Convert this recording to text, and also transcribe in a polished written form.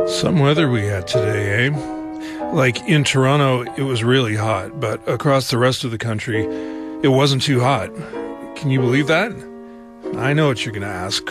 Some weather we had today, eh? Like in Toronto, it was really hot, but across the rest of the country, it wasn't too hot. Can you believe that? I know what you're going to ask.